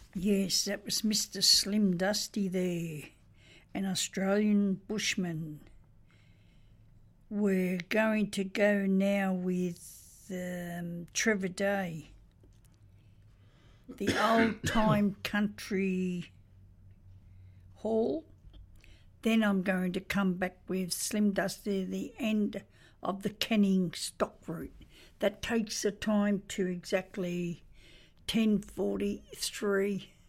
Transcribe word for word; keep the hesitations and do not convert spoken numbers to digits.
Yes, that was Mister Slim Dusty there, an Australian bushman. We're going to go now with um, Trevor Day, the Old Time Country Hall. Then I'm going to come back with Slim Dusty, the end of the Canning stock route. That takes the time to exactly ten forty-three